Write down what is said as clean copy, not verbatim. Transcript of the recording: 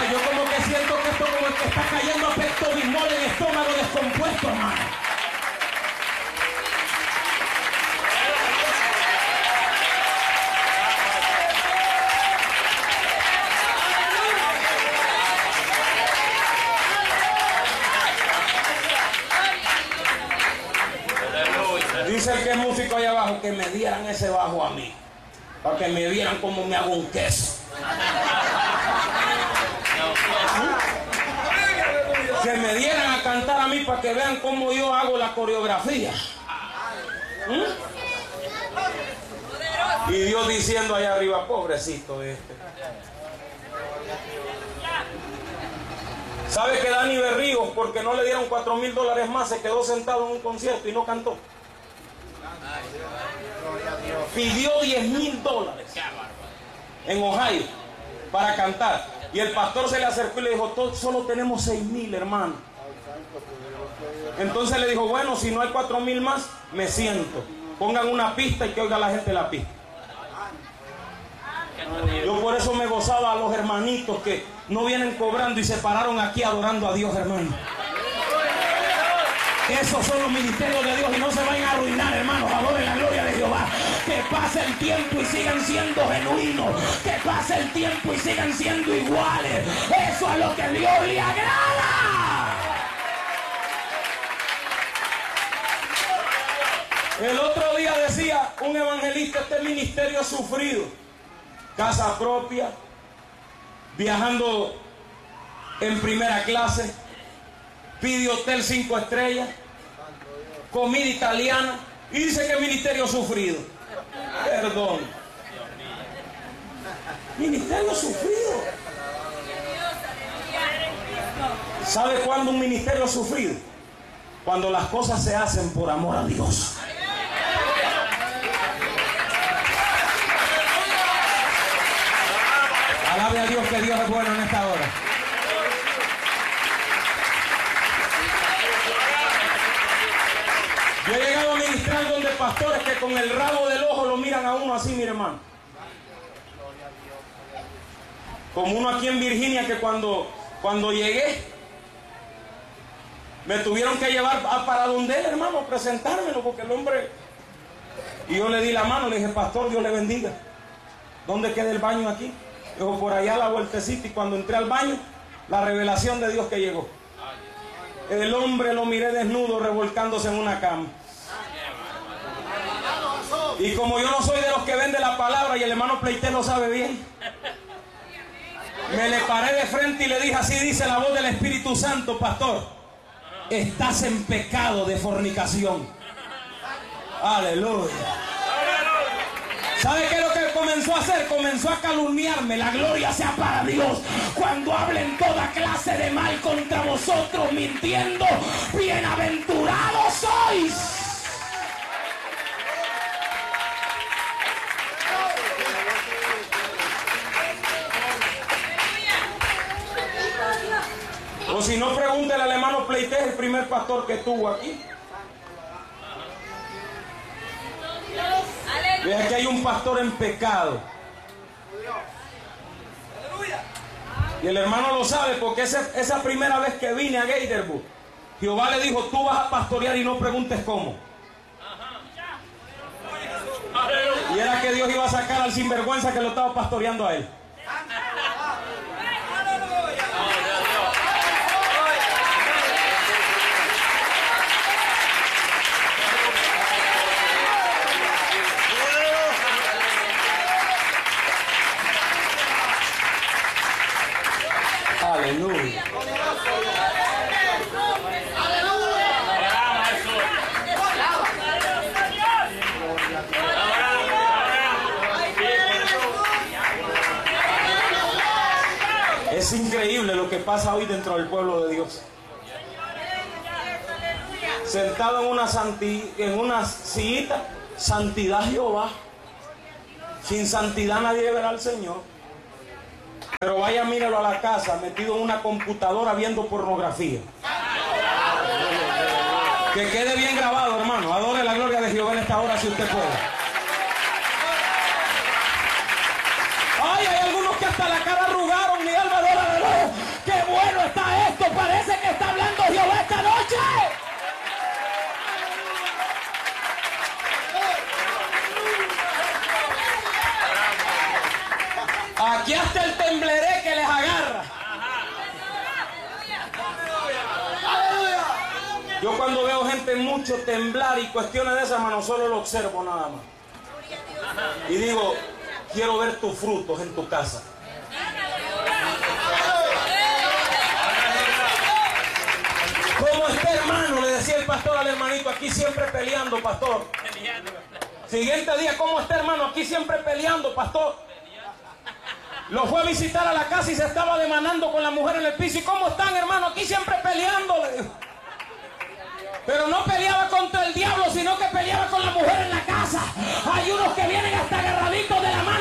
Yo como que siento que esto como el que está cayendo a Pepto Bismol en estómago descompuesto, hermano. Dice el que es músico allá abajo que me dieran ese bajo a mí, para que me vieran cómo me hago un queso. Que me dieran a cantar a mí para que vean cómo yo hago la coreografía. Y Dios diciendo allá arriba, pobrecito este. ¿Sabe que Dani Berríos, porque no le dieron $4,000 más, se quedó sentado en un concierto y no cantó? Pidió $10,000 en Ohio para cantar. Y el pastor se le acercó y le dijo, solo tenemos 6,000, hermano. Entonces le dijo, bueno, si no hay 4,000 más, me siento. Pongan una pista y que oiga la gente la pista. Yo por eso me gozaba a los hermanitos que no vienen cobrando y se pararon aquí adorando a Dios, hermano. Esos son los ministerios de Dios y no se vayan a arruinar, hermanos. Adoren la gloria de Jehová. Que pase el tiempo y sigan siendo genuinos. Que pase el tiempo y sigan siendo iguales. Eso es lo que a Dios le agrada. El otro día decía un evangelista, este ministerio ha sufrido. Casa propia, viajando en primera clase, pide hotel 5 estrellas, comida italiana, y dice que el ministerio ha sufrido. Perdón. Ministerio sufrido. ¿Sabe cuándo un ministerio ha sufrido? Cuando las cosas se hacen por amor a Dios. Alabe a Dios, que Dios es bueno en esta hora. Yo he llegado a ministrar donde pastores que con el rabo del ojo lo miran a uno así, mi hermano. Como uno aquí en Virginia que cuando llegué me tuvieron que llevar para donde él, hermano, a presentármelo, porque el hombre... Y yo le di la mano, le dije, pastor, Dios le bendiga. ¿Dónde queda el baño aquí? Dijo, por allá a la vueltecita. Y cuando entré al baño, la revelación de Dios que llegó. El hombre lo miré desnudo revolcándose en una cama. Y como yo no soy de los que vende la palabra, y el hermano Pleité lo sabe bien, me le paré de frente y le dije, así dice la voz del Espíritu Santo, pastor, estás en pecado de fornicación. Aleluya. ¿Sabe qué es lo que comenzó a hacer? Comenzó a calumniarme. La gloria sea para Dios. Cuando hablen toda clase de mal contra vosotros mintiendo, bienaventurados sois. O si no, pregúntele al hermano Pleité, el primer pastor que tuvo aquí. Vea que hay un pastor en pecado. Y el hermano lo sabe porque esa primera vez que vine a Gathersburg, Jehová le dijo, tú vas a pastorear y no preguntes cómo. Y era que Dios iba a sacar al sinvergüenza que lo estaba pastoreando a él. Aleluya. Es increíble lo que pasa hoy dentro del pueblo de Dios. Sentado en una sillita, santidad Jehová. Sin santidad nadie verá al Señor. Pero vaya, míralo a la casa, metido en una computadora viendo pornografía. Que quede bien grabado, hermano. Adore la gloria de Jehová en esta hora si usted puede. Ay, hay algunos que hasta la cara arrugaron. Mi alma adora de Dios. Aquí hasta el tembleré que les agarra. Yo cuando veo gente mucho temblar y cuestiones de esas, hermano, solo lo observo nada más. Y digo, quiero ver tus frutos en tu casa. ¿Cómo está, hermano? Le decía el pastor al hermanito, aquí siempre peleando, pastor. Siguiente día, ¿cómo está, hermano? Aquí siempre peleando, pastor. Lo fue a visitar a la casa y se estaba demandando con la mujer en el piso. ¿Y cómo están, hermano? Aquí siempre peleando, le dijo. Pero no peleaba contra el diablo, sino que peleaba con la mujer en la casa. Hay unos que vienen hasta agarraditos de la mano